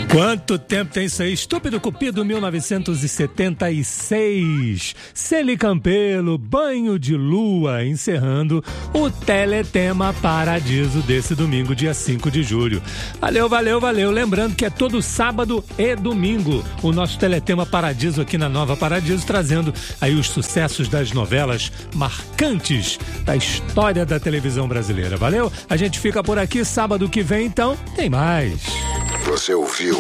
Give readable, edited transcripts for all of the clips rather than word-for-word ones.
Quanto tempo tem isso aí? Estúpido Cupido, 1976. Celi Campelo, Banho de Lua, encerrando o Teletema Paradiso desse domingo, dia 5 de julho. Valeu, valeu, valeu. Lembrando que é todo sábado e domingo o nosso Teletema Paradiso aqui na Nova Paradiso, trazendo aí os sucessos das novelas marcantes da história da televisão brasileira. Valeu? A gente fica por aqui. Sábado que vem, então, tem mais. Você ouviu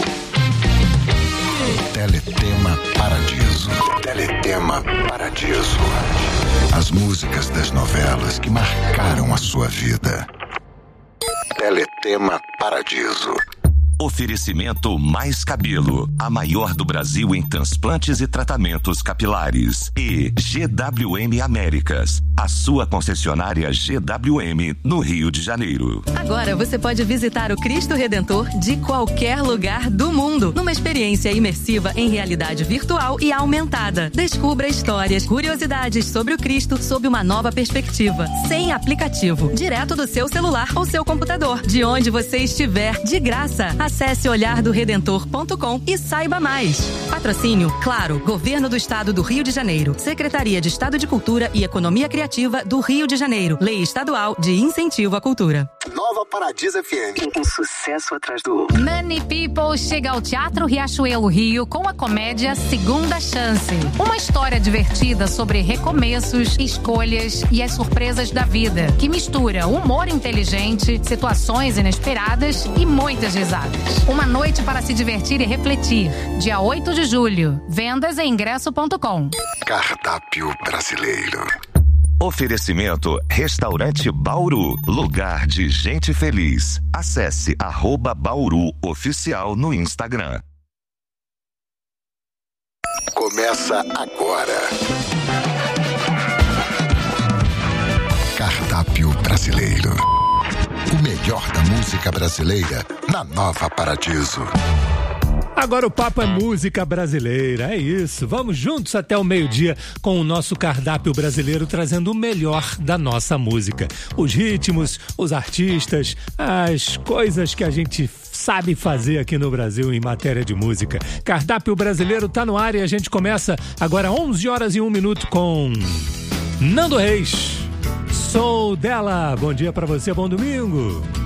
Teletema Paradiso. Teletema Paradiso. As músicas das novelas que marcaram a sua vida. Teletema Paradiso. Oferecimento Mais Cabelo, a maior do Brasil em transplantes e tratamentos capilares. E GWM Américas, a sua concessionária GWM no Rio de Janeiro. Agora você pode visitar o Cristo Redentor de qualquer lugar do mundo, numa experiência imersiva em realidade virtual e aumentada. Descubra histórias, curiosidades sobre o Cristo sob uma nova perspectiva, sem aplicativo, direto do seu celular ou seu computador, de onde você estiver, de graça. Acesse olhardoredentor.com e saiba mais. Patrocínio, claro, Governo do Estado do Rio de Janeiro, Secretaria de Estado de Cultura e Economia Criativa do Rio de Janeiro, Lei Estadual de Incentivo à Cultura. Nova Paradiso FM. Um sucesso atrás do outro. Many People chega ao Teatro Riachuelo Rio com a comédia Segunda Chance. Uma história divertida sobre recomeços, escolhas e as surpresas da vida, que mistura humor inteligente, situações inesperadas e muitas risadas. Uma noite para se divertir e refletir. Dia 8 de julho. Vendas em ingresso.com. Cardápio brasileiro. Oferecimento Restaurante Bauru, lugar de gente feliz. Acesse @Bauru Oficial no Instagram. Começa agora. Cardápio brasileiro. O melhor da música brasileira na Nova Paradiso. Agora o papo é música brasileira, é isso. Vamos juntos até o meio-dia com o nosso cardápio brasileiro, trazendo o melhor da nossa música. Os ritmos, os artistas, as coisas que a gente sabe fazer aqui no Brasil em matéria de música. Cardápio brasileiro tá no ar e a gente começa agora 11h01 com Nando Reis. Sou dela. Bom dia pra você, bom domingo.